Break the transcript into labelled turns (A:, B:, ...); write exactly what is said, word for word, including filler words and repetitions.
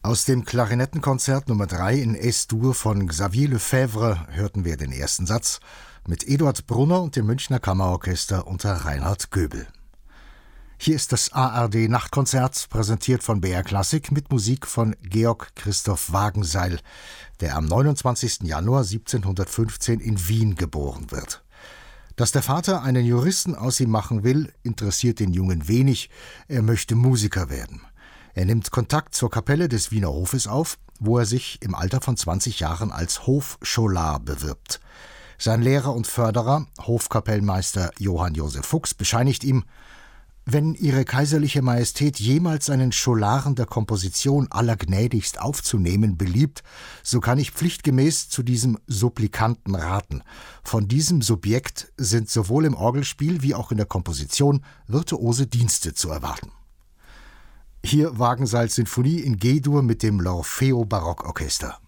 A: Aus dem Klarinettenkonzert Nummer drei in Es-Dur von Xavier Lefebvre hörten wir den ersten Satz mit Eduard Brunner und dem Münchner Kammerorchester unter Reinhard Göbel. Hier ist das A R D-Nachtkonzert, präsentiert von B R Klassik mit Musik von Georg Christoph Wagenseil, der am neunundzwanzigsten Januar siebzehnhundertfünfzehn in Wien geboren wird. Dass der Vater einen Juristen aus ihm machen will, interessiert den Jungen wenig, er möchte Musiker werden. Er nimmt Kontakt zur Kapelle des Wiener Hofes auf, wo er sich im Alter von zwanzig Jahren als Hofscholar bewirbt. Sein Lehrer und Förderer, Hofkapellmeister Johann Josef Fuchs, bescheinigt ihm: Wenn Ihre kaiserliche Majestät jemals einen Scholaren der Komposition allergnädigst aufzunehmen beliebt, so kann ich pflichtgemäß zu diesem Supplikanten raten. Von diesem Subjekt sind sowohl im Orgelspiel wie auch in der Komposition virtuose Dienste zu erwarten. Hier Wagenseils Sinfonie in G-Dur mit dem L'Orfeo Barockorchester.